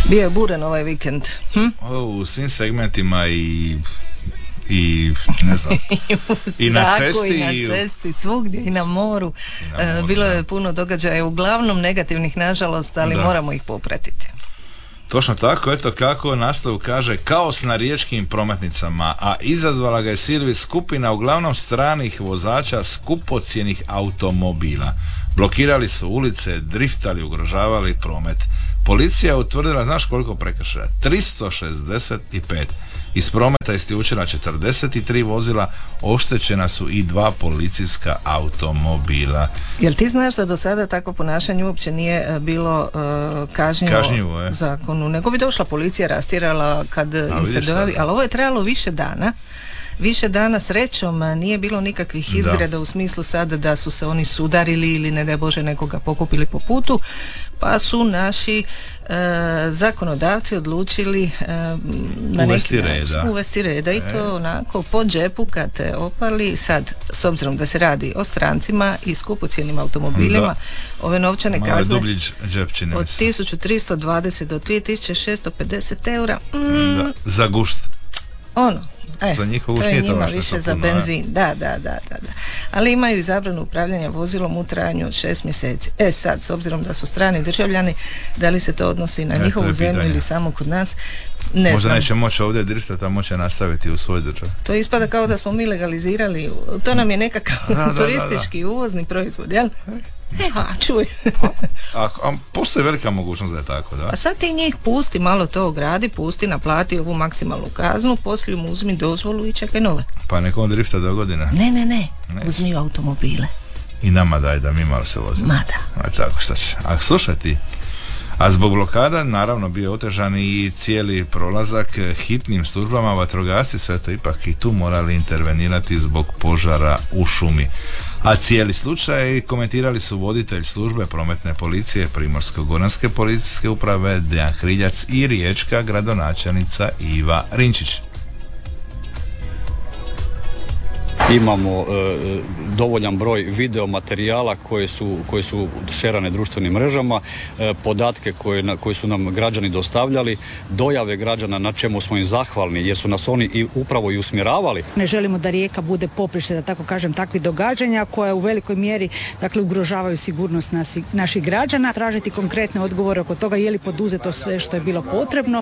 Bio je buran ovaj vikend. U svim segmentima i ne znam i na cesti svugdje i na moru, bilo je puno događaja, uglavnom negativnih nažalost, ali moramo ih popratiti. Točno tako, eto kako naslov kaže, kaos na riječkim prometnicama, a izazvala ga je servis skupina uglavnom stranih vozača skupocjenih automobila. Blokirali su ulice, driftali, ugrožavali promet. Policija je utvrdila, znaš koliko prekršaja? 365. Iz prometa je isključena 43 vozila, oštećena su i 2 policijska automobila. Jel ti znaš da do sada takvo ponašanje uopće nije bilo kažnjivo zakonu, nego bi došla policija, rastjerala kad im se dojavi, ali ovo je trajalo više dana, srećom nije bilo nikakvih izgreda u smislu sad da su se oni sudarili ili ne daj Bože nekoga pokupili po putu, pa su naši zakonodavci odlučili na neki način uvesti reda i to onako po džepu kad te opali. Sad, s obzirom da se radi o strancima i skupocjenim automobilima, ove novčane kazne od 1320 do 2650 eura za gušt. To je njima više za benzin. Da. Ali imaju i zabranu upravljanja vozilom u trajanju od 6 mjeseci. Sad, s obzirom da su strani državljani, da li se to odnosi na njihovu zemlju ili samo kod nas, ne možda znam. Neće moći ovdje driftati, a moće nastaviti u svoj državi. To ispada kao da smo mi legalizirali, to nam je nekakav turistički uvozni proizvod, jel? Čuj. A postoji velika mogućnost da je tako, da? A sad ti njih pusti, malo to ogradi, pusti, naplati ovu maksimalnu kaznu, poslije mu uzmi dozvolu i čekaj nove. Pa nekom drifta do godine? Ne. Uzmi automobile. I nama daj da mi malo se vozimo. Ma da. A tako, šta će? A slušaj ti, a zbog blokada naravno bio otežan i cijeli prolazak hitnim službama, vatrogasci sve to ipak i tu morali intervenirati zbog požara u šumi. A cijeli slučaj komentirali su voditelj službe prometne policije Primorsko-goranske policijske uprave Dejan Hriljac i riječka gradonačelnica Iva Rinčić. Imamo dovoljan broj video materijala koje su šerane društvenim mrežama, podatke koje su nam građani dostavljali, dojave građana na čemu smo im zahvalni jer su nas oni i upravo i usmjeravali. Ne želimo da Rijeka bude poprište, da tako kažem, takvih događanja koja u velikoj mjeri ugrožavaju sigurnost naših građana. Tražiti konkretne odgovore oko toga je li poduzeto sve što je bilo potrebno.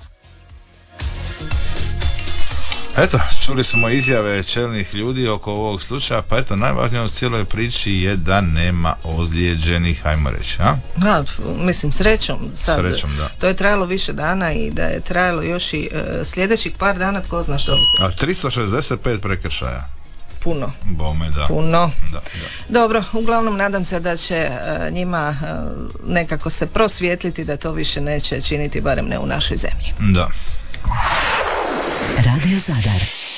Eto, čuli smo izjave čelnih ljudi oko ovog slučaja, pa eto, najvažnije u cijeloj priči je da nema ozlijeđenih, ajmo reći, a? Mislim, srećom, da. To je trajalo više dana i da je trajalo još i sljedećih par dana, tko zna što bi se. A 365 prekršaja. Puno. Bome, da. Puno. Da. Dobro, uglavnom nadam se da će njima nekako se prosvijetliti da to više neće činiti, barem ne u našoj zemlji. Da. Radio Zadar.